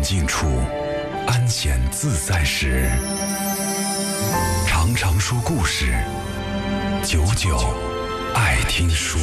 静处，安闲自在时，常常说故事，久久爱听书。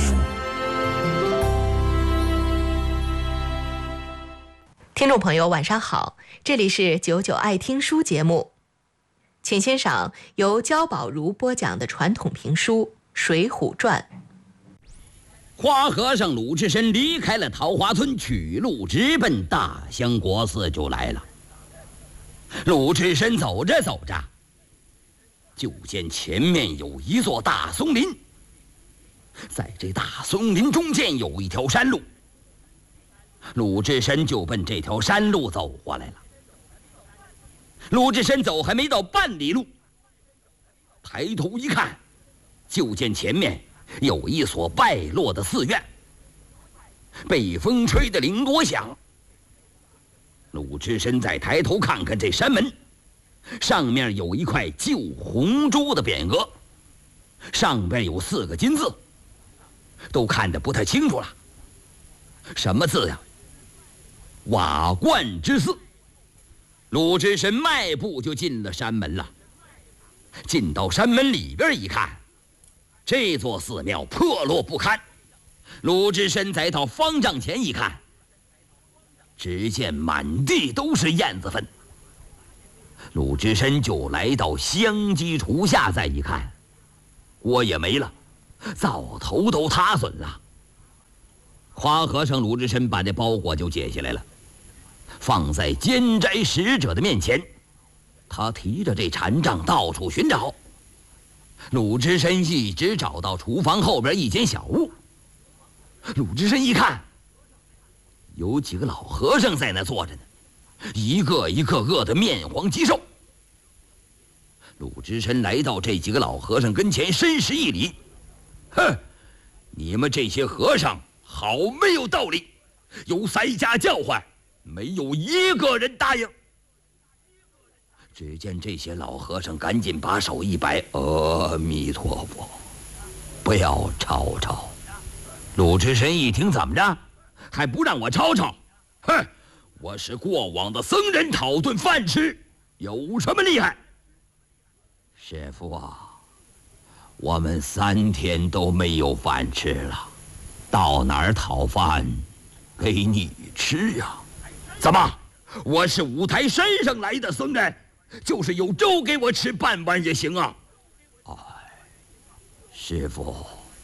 听众朋友晚上好，这里是久久爱听书节目，请欣赏由焦宝如播讲的传统评书《水浒传》。 花和尚鲁智深离开了桃花村，取路直奔大香国寺就来了。鲁智深走着走着，就见前面有一座大松林，在这大松林中间有一条山路，鲁智深就奔这条山路走过来了。鲁智深走还没到半里路，抬头一看，就见前面有一所败落的寺院，被风吹得铃锣响。鲁智深再抬头看看这山门，上面有一块旧红朱的匾额，上边有4个金字，都看得不太清楚了。什么字呀？瓦罐之寺。鲁智深迈步就进了山门了。进到山门里边一看，这座寺庙破落不堪。鲁智深再到方丈前一看，只见满地都是燕子粪。鲁智深就来到香积厨下，再一看，锅也没了，灶头都塌损了。花和尚鲁智深把这包裹就解下来了，放在监斋使者的面前。他提着这禅杖到处寻找。鲁智深一直找到厨房后边一间小屋。鲁智深一看，有几个老和尚在那坐着呢，一个个的面黄肌瘦。鲁智深来到这几个老和尚跟前，深施一礼：“哼，你们这些和尚好没有道理，有3家叫唤，没有一个人答应。”只见这些老和尚赶紧把手一摆：“阿弥陀佛，不要吵吵。”鲁智深一听，怎么着，还不让我吵吵？哼，我是过往的僧人，讨顿饭吃，有什么厉害？师父啊，我们3天都没有饭吃了，到哪儿讨饭给你吃啊？怎么，我是五台山上来的僧人，就是有粥给我吃半碗也行啊。哎，师父，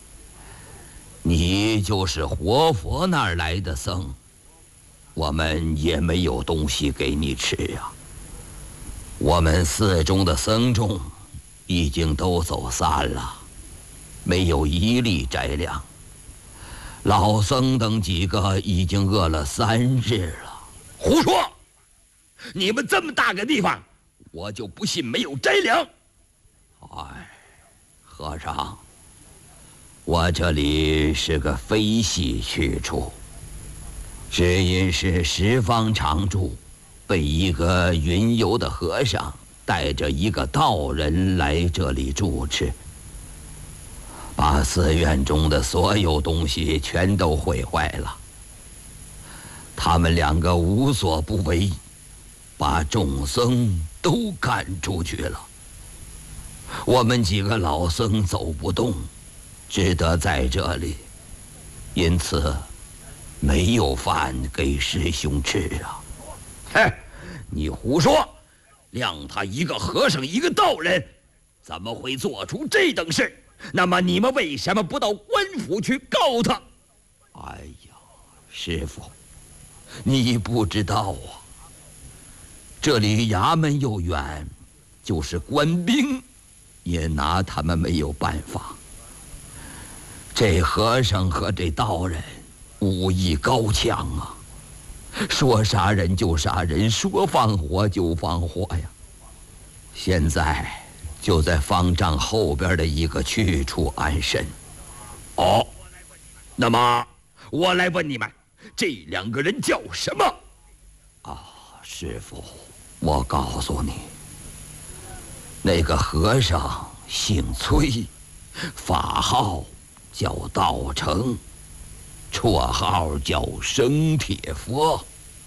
你就是活佛那儿来的僧，我们也没有东西给你吃啊。我们寺中的僧众已经都走散了，没有一粒斋粮，老僧等几个已经饿了3日了。胡说！你们这么大个地方，我就不信没有斋粮。哎，和尚，我这里是个非系去处，只因是十方常住，被一个云游的和尚带着一个道人来这里住持，把寺院中的所有东西全都毁坏了。他们2个无所不为，把众僧都赶出去了。我们几个老僧走不动，只得在这里，因此没有饭给师兄吃啊。嘿，你胡说！谅他一个和尚一个道人，怎么会做出这等事？那么你们为什么不到官府去告他？哎呀，师父，你不知道啊，这离衙门又远，就是官兵也拿他们没有办法。这和尚和这道人武艺高强啊，说杀人就杀人，说放火就放火呀。现在就在方丈后边的一个去处安身。哦，那么我来问你们，这2个人叫什么？啊，师父，我告诉你，那个和尚姓崔，法号叫道成，绰号叫生铁佛。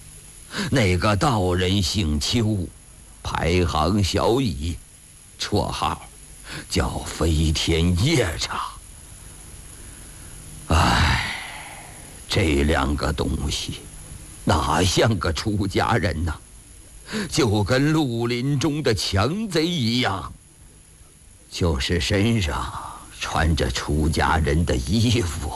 那个道人姓邱，排行小乙，绰号叫飞天夜叉。唉，这两个东西哪像个出家人呐，就跟绿林中的强贼一样，就是身上穿着出家人的衣服。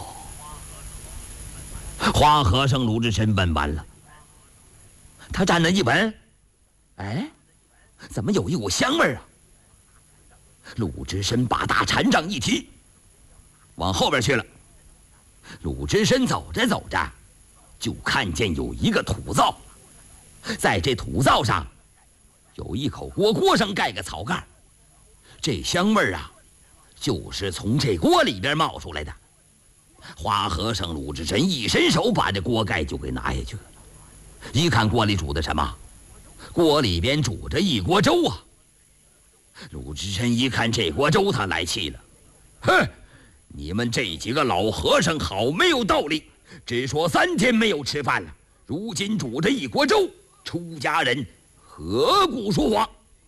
花和尚鲁智深问完了，他站那一闻，哎，怎么有一股香味啊？鲁智深把大禅杖一提，往后边去了。鲁智深走着走着，就看见有一个土灶，在这土灶上有一口锅，锅上盖个草盖，这香味啊，就是从这锅里边冒出来的。花和尚鲁智深一伸手，把这锅盖就给拿下去了。一看锅里煮的什么？锅里边煮着一锅粥啊！鲁智深一看这锅粥，他来气了。哼，你们这几个老和尚好没有道理，只说3天没有吃饭了，如今煮着一锅粥，出家人何故说谎？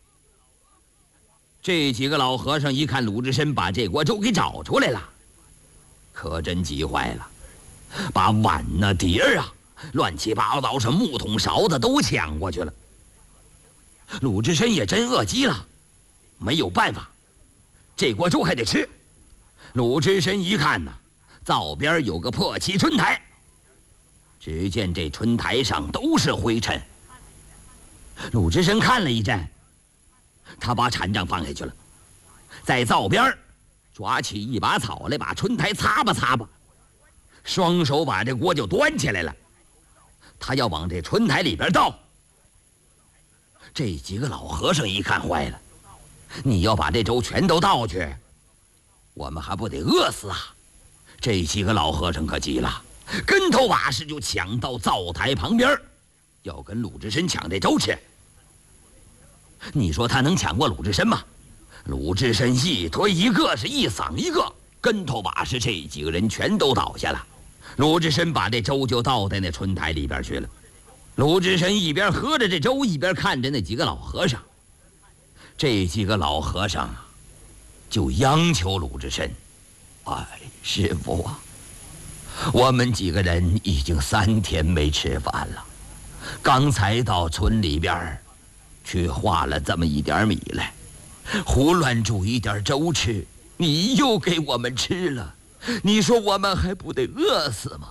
这几个老和尚一看鲁智深把这锅粥给找出来了，可真急坏了，把碗呐、碟儿啊，乱七八糟什么木桶勺子都抢过去了。鲁智深也真饿极了，没有办法，这锅粥还得吃。鲁智深一看呐，灶边有个破漆春台，只见这春台上都是灰尘。鲁智深看了一阵，他把禅杖放下去了，在灶边抓起一把草来，把春台擦吧擦吧，双手把这锅就端起来了，他要往这春台里边倒。这几个老和尚一看坏了，你要把这粥全都倒去，我们还不得饿死啊！这几个老和尚可急了，跟头把式就抢到灶台旁边，要跟鲁智深抢这粥吃。你说他能抢过鲁智深吗？鲁智深一推一个，是一搡一个，跟头把式这几个人全都倒下了。鲁智深把这粥就倒在那春台里边去了。鲁智深一边喝着这粥，一边看着那几个老和尚。这几个老和尚就央求鲁智深：“哎，师父啊，我们几个人已经3天没吃饭了，刚才到村里边去化了这么一点米来，胡乱煮一点粥吃，你又给我们吃了，你说我们还不得饿死吗？”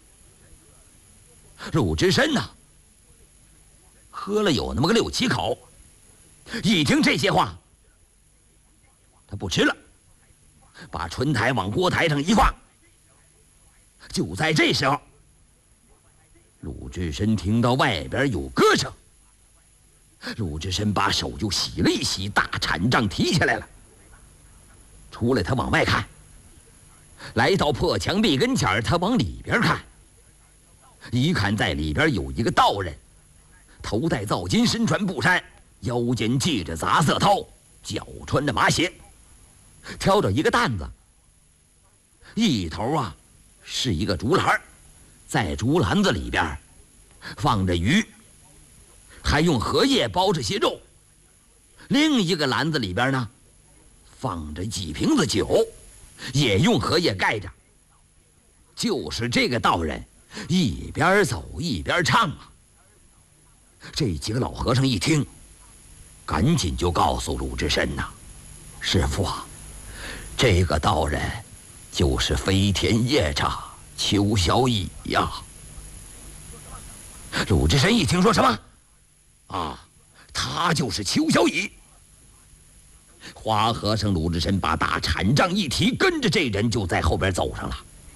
鲁智深呐，喝了有那么个6、7口，一听这些话，他不吃了，把春台往锅台上一放。就在这时候，鲁智深听到外边有歌声，鲁智深把手就洗了一洗，大禅杖提起来了。出来他往外看，来到破墙壁跟前，他往里边看，一看在里边有一个道人，头戴皂巾，身穿布衫，腰间系着杂色绦，脚穿着麻鞋，挑着一个担子，一头啊是一个竹篮，在竹篮子里边放着鱼，还用荷叶包着些肉，另一个篮子里边呢放着几瓶子酒，也用荷叶盖着。就是这个道人一边走一边唱啊。这几个老和尚一听，赶紧就告诉鲁智深呐：“师父啊，这个道人就是飞天夜叉邱小乙呀。”鲁智深一听说什么啊，他就是邱小乙。花和尚鲁智深把大禅杖一提，跟着这人就在后边走上了。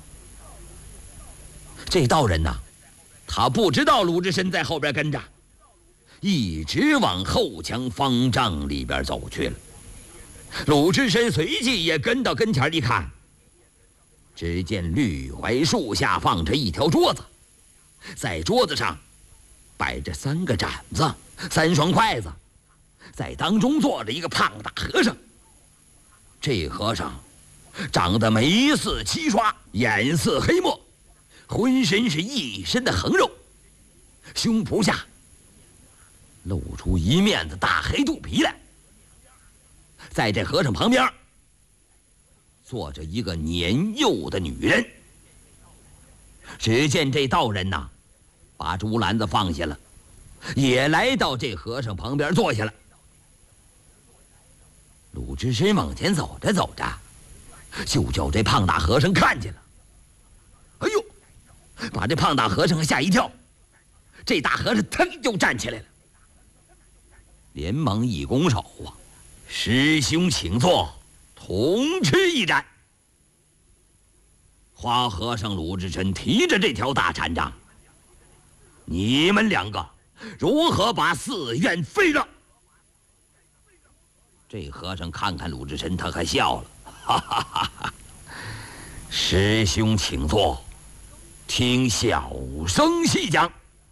这道人呐，他不知道鲁智深在后边跟着，一直往后墙方丈里边走去了。鲁智深随即也跟到跟前一看，只见绿槐树下放着一条桌子，在桌子上摆着3个盏子、3双筷子，在当中坐着一个胖大和尚。这和尚长得眉似漆刷，眼似黑墨，浑身是一身的横肉， 胸脯下露出一面子大黑肚皮来。在这和尚旁边坐着一个年幼的女人。只见这道人呐，把竹篮子放下了，也来到这和尚旁边坐下了。鲁智深往前走着走着，就叫这胖大和尚看见了。哎呦，把这胖大和尚吓一跳。这大和尚腾就站起来了，连忙一拱手啊，师兄请坐，同吃一盏。花和尚鲁智深提着这条大禅杖，你们两个如何把寺院废了？这和尚看看鲁智深，他还笑了，哈哈哈哈！师兄请坐，听小僧细讲。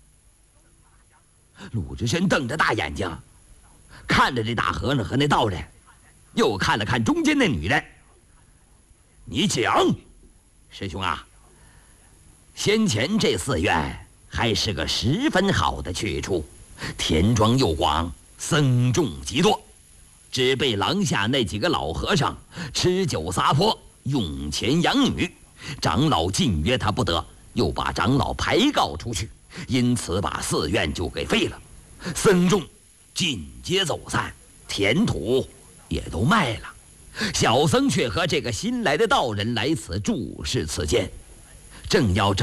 鲁智深瞪着大眼睛，看着这大和尚和那道人，又看了看中间那女人。你讲，师兄啊，先前这寺院还是个十分好的去处，田庄又广，僧众极多，只被廊下那几个老和尚吃酒撒泼，用钱养女，长老禁约他不得，又把长老排告出去，因此把寺院就给废了，僧众尽皆走散，田土也都卖了。小僧却和这个新来的道人来此注视此间，正要